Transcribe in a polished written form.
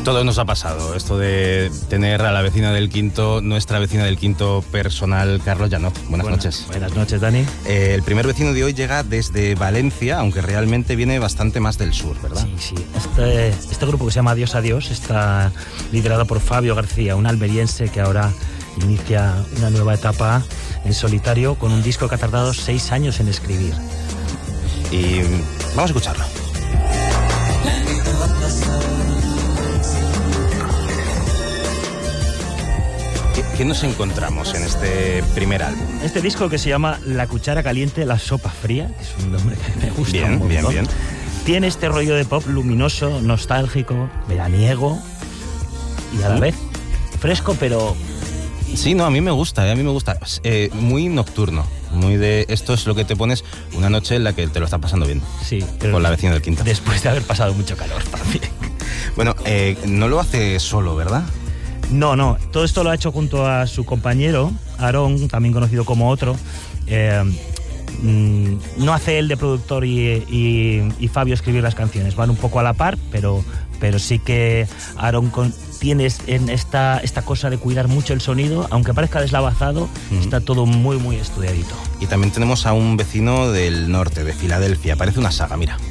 Todo nos ha pasado, esto de tener a la vecina del quinto, nuestra vecina del quinto personal, Carlos Llanoz. Buenas noches. Buenas noches, Dani. El primer vecino de hoy llega desde Valencia, aunque realmente viene bastante más del sur, ¿verdad? Sí. Este grupo que se llama Adiós Adiós está liderado por Fabio García, un almeriense que ahora inicia una nueva etapa en solitario con un disco que ha tardado 6 años en escribir. Y vamos a escucharlo. ¿Qué nos encontramos en este primer álbum? Este disco que se llama La cuchara caliente, la sopa fría, que es un nombre que me gusta un montón. Bien. Tiene este rollo de pop luminoso, nostálgico, veraniego y a la vez fresco, pero... Sí, no, a mí me gusta. Muy nocturno, muy de... Esto es lo que te pones una noche en la que te lo estás pasando bien. Sí, pero con la vecina del quinto. Después de haber pasado mucho calor también. Bueno, no lo hace solo, ¿verdad? No. Todo esto lo ha hecho junto a su compañero, Aarón, también conocido como Otro. No hace él de productor y Fabio escribir las canciones. Van un poco a la par, pero sí que Aarón tiene en esta cosa de cuidar mucho el sonido. Aunque parezca deslavazado, está todo muy, muy estudiadito. Y también tenemos a un vecino del norte, de Filadelfia. Parece una saga, mira.